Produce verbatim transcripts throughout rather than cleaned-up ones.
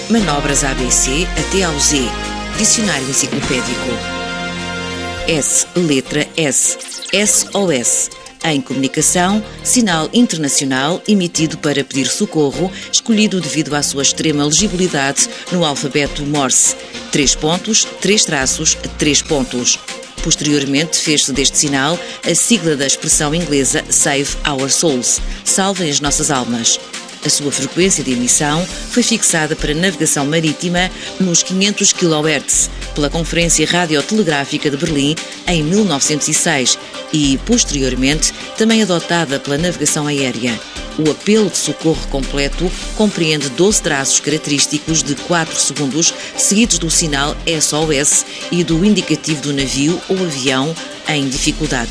Manobras A B C até ao Z. Dicionário enciclopédico. S, letra S. S O S. Em comunicação, sinal internacional emitido para pedir socorro, escolhido devido à sua extrema legibilidade no alfabeto Morse. Três pontos, três traços, três pontos. Posteriormente, fez-se deste sinal a sigla da expressão inglesa Save Our Souls, salvem as nossas almas. A sua frequência de emissão foi fixada para navegação marítima nos quinhentos quilohertz pela Conferência Radiotelegráfica de Berlim em mil novecentos e seis e, posteriormente, também adotada pela navegação aérea. O apelo de socorro completo compreende doze traços característicos de quatro segundos, seguidos do sinal S O S e do indicativo do navio ou avião em dificuldade.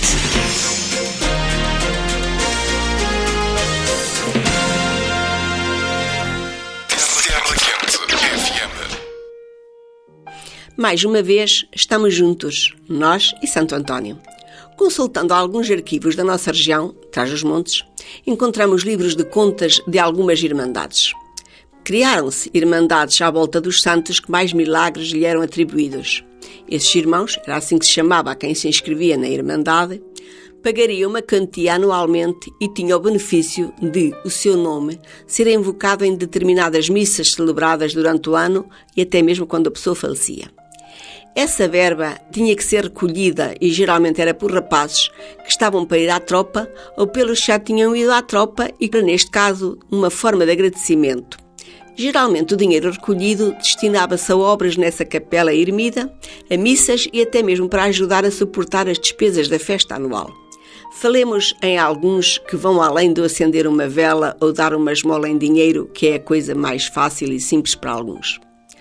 Mais uma vez, estamos juntos, nós e Santo António. Consultando alguns arquivos da nossa região, Trás-os-Montes, encontramos livros de contas de algumas irmandades. Criaram-se irmandades à volta dos santos que mais milagres lhe eram atribuídos. Esses irmãos, era assim que se chamava a quem se inscrevia na irmandade, pagariam uma quantia anualmente e tinham o benefício de o seu nome ser invocado em determinadas missas celebradas durante o ano e até mesmo quando a pessoa falecia. Essa verba tinha que ser recolhida e geralmente era por rapazes que estavam para ir à tropa ou pelos que já tinham ido à tropa e que, neste caso, uma forma de agradecimento. Geralmente o dinheiro recolhido destinava-se a obras nessa capela ermida, a missas e até mesmo para ajudar a suportar as despesas da festa anual. Falemos em alguns que vão além de acender uma vela ou dar uma esmola em dinheiro, que é a coisa mais fácil e simples para alguns.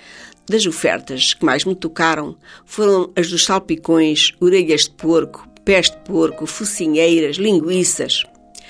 Das ofertas que mais me tocaram foram as dos salpicões, orelhas de porco, pés de porco, focinheiras, linguiças.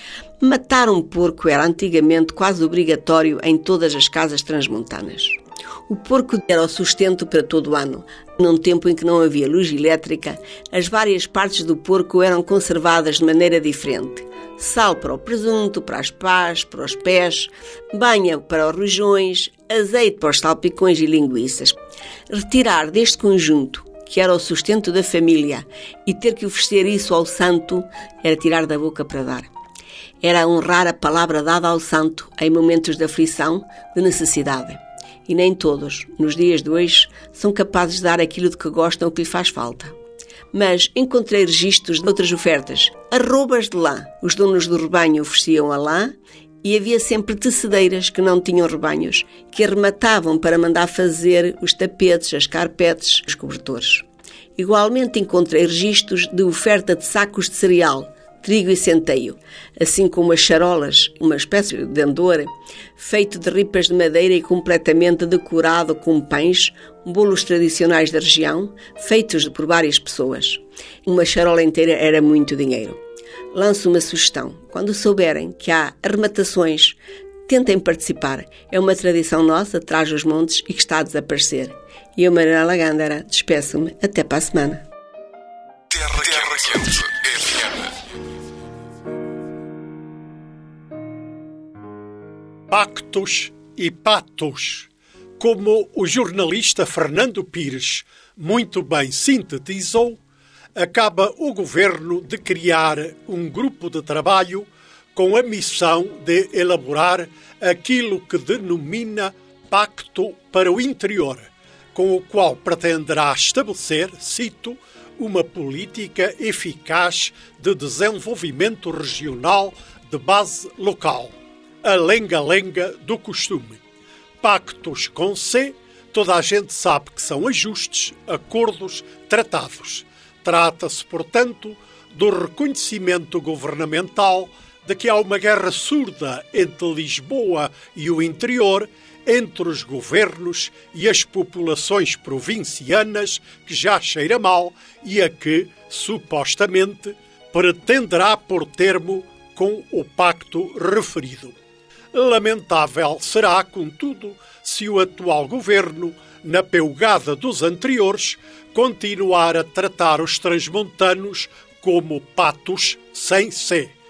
Matar um porco era antigamente quase obrigatório em todas as casas transmontanas. O porco era o sustento para todo o ano. Num tempo em que não havia luz elétrica, as várias partes do porco eram conservadas de maneira diferente. Sal para o presunto, para as pás, para os pés, banha para os rojões, azeite para os salpicões e linguiças. Retirar deste conjunto, que era o sustento da família, e ter que oferecer isso ao santo, era tirar da boca para dar. Era honrar a palavra dada ao santo em momentos de aflição, de necessidade. E nem todos, nos dias de hoje, são capazes de dar aquilo de que gostam ou que lhe faz falta. Mas encontrei registros de outras ofertas. Arrobas de lã. Os donos do rebanho ofereciam a lã e havia sempre tecedeiras que não tinham rebanhos, que arrematavam para mandar fazer os tapetes, as carpetes, os cobertores. Igualmente encontrei registros de oferta de sacos de cereal, trigo e centeio, assim como as charolas, uma espécie de andor, feito de ripas de madeira e completamente decorado com pães, bolos tradicionais da região, feitos por várias pessoas. Uma charola inteira era muito dinheiro. Lanço uma sugestão. Quando souberem que há arrematações, tentem participar. É uma tradição nossa, Trás-os-Montes, e que está a desaparecer. E eu, Manuela Gândara, despeço-me. Até para a semana. Terra, Terra Quente, F M. Pactos e patos. Como o jornalista Fernando Pires muito bem sintetizou, acaba o governo de criar um grupo de trabalho com a missão de elaborar aquilo que denomina Pacto para o Interior, com o qual pretenderá estabelecer, cito, uma política eficaz de desenvolvimento regional de base local. A lenga-lenga do costume. Pactos com C, toda a gente sabe que são ajustes, acordos, tratados. Trata-se, portanto, do reconhecimento governamental de que há uma guerra surda entre Lisboa e o interior, entre os governos e as populações provincianas, que já cheira mal e a que, supostamente, pretenderá pôr termo com o pacto referido. Lamentável será, contudo, se o atual governo, na peugada dos anteriores, continuar a tratar os transmontanos como patos sem C.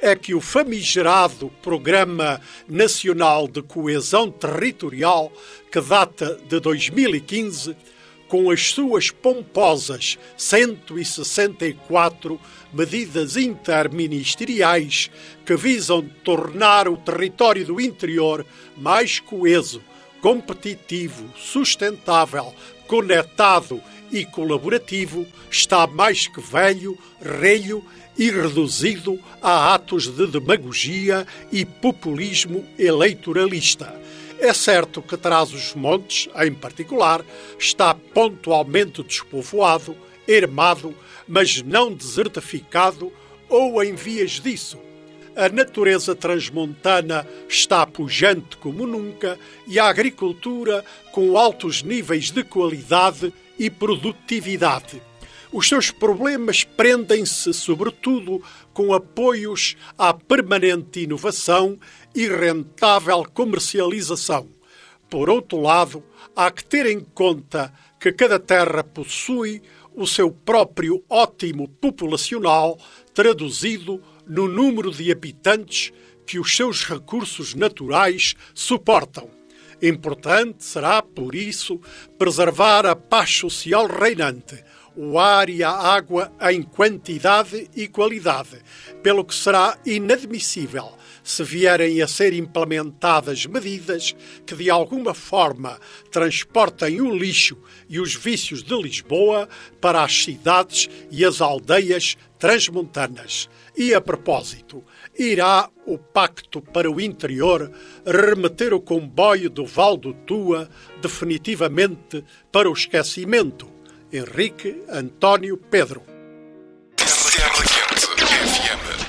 é que o famigerado Programa Nacional de Coesão Territorial, que data de dois mil e quinze, com as suas pomposas cento e sessenta e quatro medidas interministeriais que visam tornar o território do interior mais coeso, competitivo, sustentável, conectado e colaborativo, está mais que velho, relho e reduzido a atos de demagogia e populismo eleitoralista. É certo que Trás-os-Montes, em particular, está pontualmente despovoado, ermado, mas não desertificado ou em vias disso. A natureza transmontana está pujante como nunca e a agricultura com altos níveis de qualidade e produtividade. Os seus problemas prendem-se, sobretudo, com apoios à permanente inovação e rentável comercialização. Por outro lado, há que ter em conta que cada terra possui o seu próprio ótimo populacional, traduzido no número de habitantes que os seus recursos naturais suportam. Importante será, por isso, preservar a paz social reinante, o ar e a água em quantidade e qualidade, pelo que será inadmissível se vierem a ser implementadas medidas que de alguma forma transportem o lixo e os vícios de Lisboa para as cidades e as aldeias transmontanas. E a propósito, irá o Pacto para o Interior remeter o comboio do Val do Tua definitivamente para o esquecimento? Henrique António Pedro. Terra Quente F M.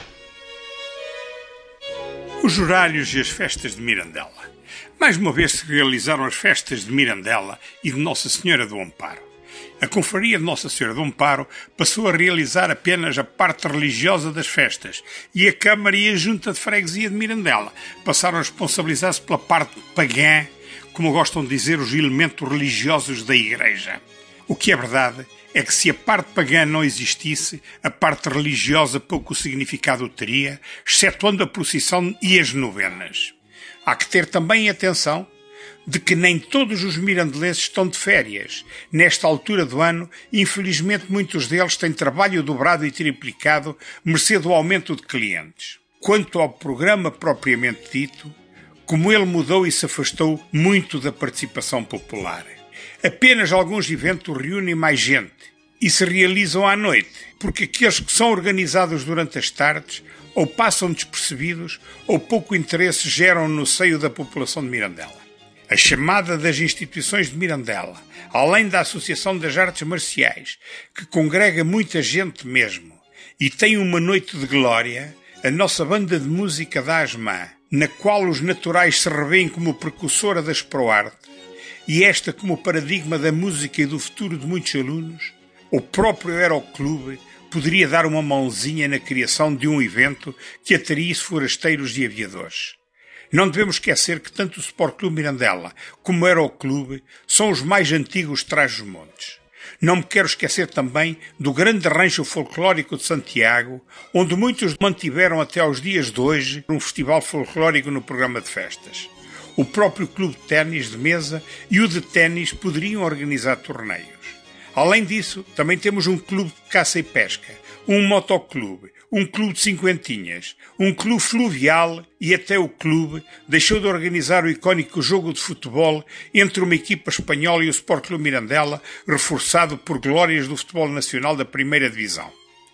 Os horários e as festas de Mirandela. Mais uma vez se realizaram as festas de Mirandela e de Nossa Senhora do Amparo. A Confraria de Nossa Senhora do Amparo passou a realizar apenas a parte religiosa das festas e a Câmara e a Junta de Freguesia de Mirandela passaram a responsabilizar-se pela parte pagã, como gostam de dizer os elementos religiosos da Igreja. O que é verdade é que se a parte pagã não existisse, a parte religiosa pouco significado teria, excetuando a procissão e as novenas. Há que ter também atenção de que nem todos os mirandelenses estão de férias. Nesta altura do ano, infelizmente muitos deles têm trabalho dobrado e triplicado, mercê do aumento de clientes. Quanto ao programa propriamente dito, como ele mudou e se afastou muito da participação popular. Apenas alguns eventos reúnem mais gente e se realizam à noite, porque aqueles que são organizados durante as tardes ou passam despercebidos ou pouco interesse geram no seio da população de Mirandela. A chamada das instituições de Mirandela, além da Associação das Artes Marciais, que congrega muita gente mesmo, e tem uma noite de glória, a nossa banda de música da Asmã, na qual os naturais se revêem como precursora da Exproarte, e esta como paradigma da música e do futuro de muitos alunos, o próprio Aeroclube poderia dar uma mãozinha na criação de um evento que atraísse forasteiros e aviadores. Não devemos esquecer que tanto o Sport Clube Mirandela como o Aeroclube são os mais antigos de Trás-os-Montes. Não me quero esquecer também do grande rancho folclórico de Santiago, onde muitos mantiveram até aos dias de hoje um festival folclórico no programa de festas. O próprio clube de ténis de mesa e o de ténis poderiam organizar torneios. Além disso, também temos um clube de caça e pesca, um motoclube, um clube de cinquentinhas, um clube fluvial e até o clube deixou de organizar o icónico jogo de futebol entre uma equipa espanhola e o Sport Clube Mirandela, reforçado por glórias do futebol nacional da primeira divisão.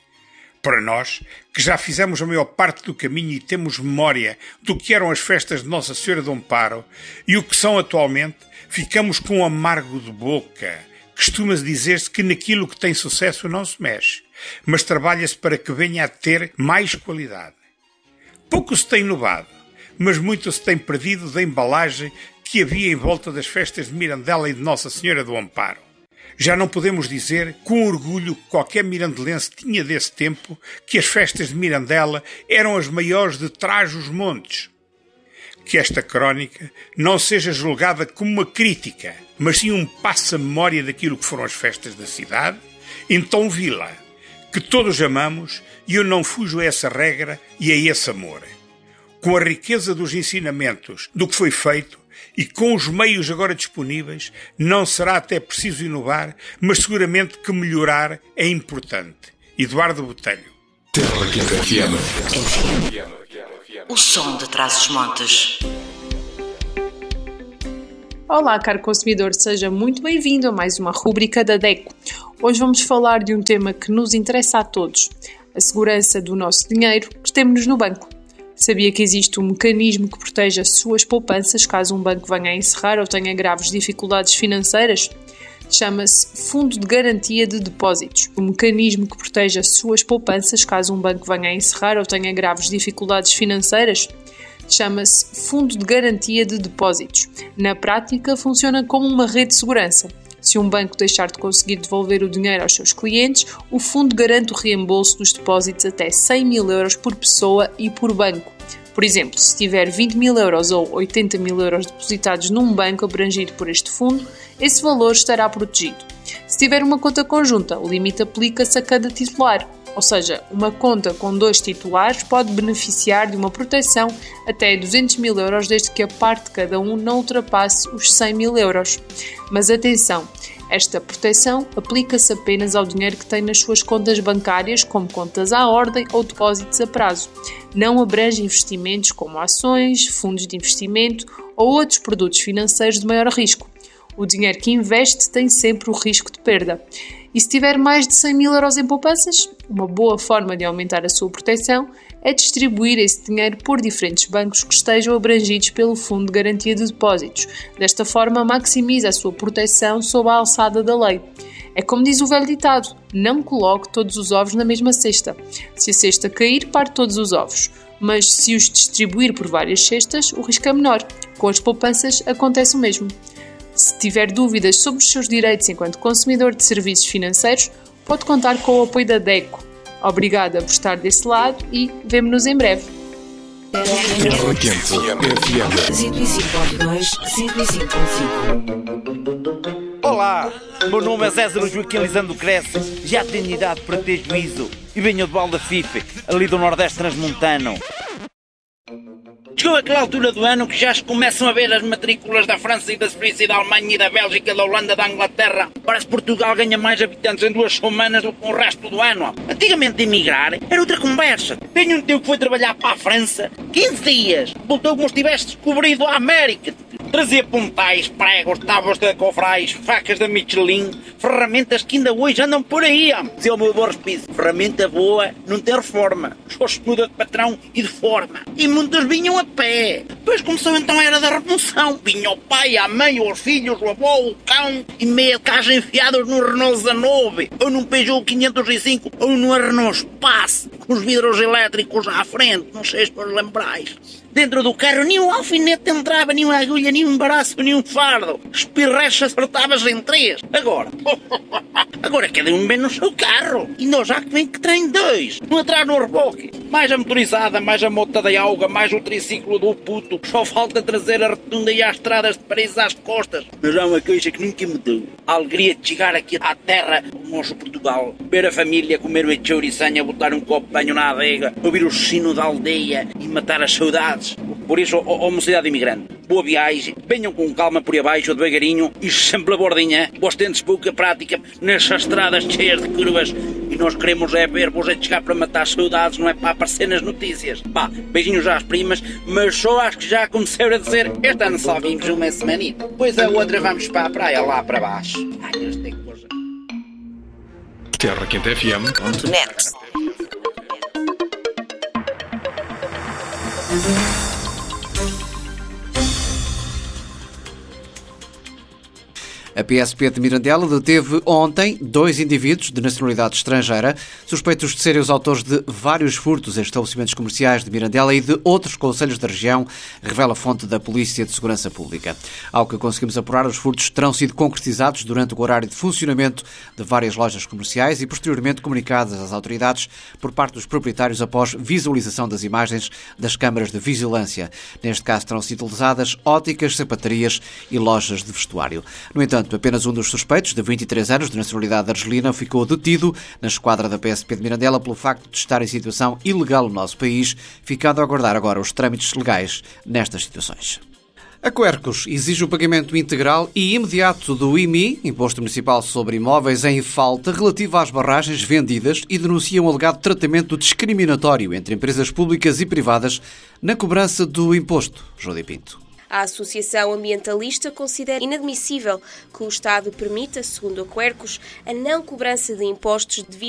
Para nós, que já fizemos a maior parte do caminho e temos memória do que eram as festas de Nossa Senhora do Amparo e o que são atualmente, ficamos com um amargo de boca. Costuma-se dizer-se que naquilo que tem sucesso não se mexe, mas trabalha-se para que venha a ter mais qualidade. Pouco se tem inovado, mas muito se tem perdido da embalagem que havia em volta das festas de Mirandela e de Nossa Senhora do Amparo. Já não podemos dizer, com orgulho que qualquer mirandelense tinha desse tempo, que as festas de Mirandela eram as maiores de Trás-os-Montes. Que esta crónica não seja julgada como uma crítica, mas sim um passa-memória daquilo que foram as festas da cidade, então vi-la, que todos amamos, e eu não fujo a essa regra e a esse amor. Com a riqueza dos ensinamentos do que foi feito e com os meios agora disponíveis, não será até preciso inovar, mas seguramente que melhorar é importante. Eduardo Botelho. Terra Quente F M. O som de Trás-os-Montes. Olá, caro consumidor, seja muito bem-vindo a mais uma rúbrica da DECO. Hoje vamos falar de um tema que nos interessa a todos, a segurança do nosso dinheiro que temos no banco. Sabia que existe um mecanismo que protege as suas poupanças caso um banco venha a encerrar ou tenha graves dificuldades financeiras? Chama-se Fundo de Garantia de Depósitos. O mecanismo que protege as suas poupanças caso um banco venha a encerrar ou tenha graves dificuldades financeiras chama-se Fundo de Garantia de Depósitos. Na prática, funciona como uma rede de segurança. Se um banco deixar de conseguir devolver o dinheiro aos seus clientes, o fundo garante o reembolso dos depósitos até cem mil euros por pessoa e por banco. Por exemplo, se tiver vinte mil euros ou oitenta mil euros depositados num banco abrangido por este fundo, esse valor estará protegido. Se tiver uma conta conjunta, o limite aplica-se a cada titular. Ou seja, uma conta com dois titulares pode beneficiar de uma proteção até duzentos mil euros desde que a parte de cada um não ultrapasse os cem mil euros. Mas atenção, esta proteção aplica-se apenas ao dinheiro que tem nas suas contas bancárias, como contas à ordem ou depósitos a prazo. Não abrange investimentos como ações, fundos de investimento ou outros produtos financeiros de maior risco. O dinheiro que investe tem sempre o risco de perda. E se tiver mais de cem mil euros em poupanças, uma boa forma de aumentar a sua proteção é distribuir esse dinheiro por diferentes bancos que estejam abrangidos pelo Fundo de Garantia de Depósitos. Desta forma, maximiza a sua proteção sob a alçada da lei. É como diz o velho ditado, não coloque todos os ovos na mesma cesta. Se a cesta cair, parte todos os ovos. Mas se os distribuir por várias cestas, o risco é menor. Com as poupanças acontece o mesmo. Se tiver dúvidas sobre os seus direitos enquanto consumidor de serviços financeiros, pode contar com o apoio da DECO. Obrigada por estar desse lado e vemo-nos em breve. Terra Quente F M. cento e cinco ponto dois, cento e cinco ponto cinco. Olá, meu nome é César Joaquim Lisandro Cresce, já tenho idade para ter juízo e venho de Valda Fife, ali do Nordeste Transmontano. Chegou aquela altura do ano que já se começam a ver as matrículas da França e da Suíça e da Alemanha e da Bélgica, da Holanda, da Inglaterra. Parece que Portugal ganha mais habitantes em duas semanas do que o resto do ano. Antigamente emigrar era outra conversa. Tenho um tio que foi trabalhar para a França quinze dias. Voltou como se tivesse descobrido a América. Trazia pontais, pregos, tábuas de cofrais, facas da Michelin, ferramentas que ainda hoje andam por aí. Dizia o meu avô Respice, ferramenta boa não tem reforma, só se muda de patrão e de forma. E muitos vinham a pé. Depois começou então a era da revolução. Vinha o pai, a mãe, os filhos, o avô, o cão e meia caixa enfiados no Renault dezanove, ou num Peugeot quinhentos e cinco, ou num Renault Space, com os vidros elétricos à frente, não sei se vos lembrais. Dentro do carro nem um alfinete entrava, nem uma agulha, nem um embaraço, nem um fardo. Espirrecha acertavas em três. Agora, agora cada um vem no seu carro. E nós já que vem que tem dois. Um atrás no reboque. Mais a motorizada, mais a mota da alga, mais o triciclo do puto. Só falta trazer a retunda e as estradas de Paris às costas. Mas há uma coisa que nunca mudou. A alegria de chegar aqui à terra, o nosso Portugal. Ver a família comer o chouriçanha, botar um copo de banho na adega, ouvir o sino da aldeia e matar as saudades. Por isso, ó, ó mocidade imigrante, boa viagem, venham com calma por aí abaixo, devagarinho, e sempre a bordinha, vós tendes pouca prática nessas estradas cheias de curvas, e nós queremos é ver-vos a chegar para matar saudades, não é para aparecer nas notícias. Pá, beijinhos às primas, mas só acho que já começaram a dizer, este ano só vimos uma semanita, depois a outra vamos para a praia lá para baixo. Ai, este é que coisa. Terra Quente F M. Net. A P S P de Mirandela deteve ontem dois indivíduos de nacionalidade estrangeira, suspeitos de serem os autores de vários furtos em estabelecimentos comerciais de Mirandela e de outros concelhos da região, revela a fonte da Polícia de Segurança Pública. Ao que conseguimos apurar, os furtos terão sido concretizados durante o horário de funcionamento de várias lojas comerciais e posteriormente comunicadas às autoridades por parte dos proprietários após visualização das imagens das câmaras de vigilância. Neste caso terão sido lesadas óticas, sapatarias e lojas de vestuário. No entanto, entanto, apenas um dos suspeitos, de vinte e três anos, de nacionalidade argelina, ficou detido na esquadra da P S P de Mirandela pelo facto de estar em situação ilegal no nosso país, ficando a aguardar agora os trâmites legais nestas situações. A Quercus exige o pagamento integral e imediato do I M I, Imposto Municipal sobre Imóveis em Falta, relativo às barragens vendidas e denuncia um alegado tratamento discriminatório entre empresas públicas e privadas na cobrança do imposto. Jodi Pinto. A Associação Ambientalista considera inadmissível que o Estado permita, segundo a Quercus, a não cobrança de impostos devido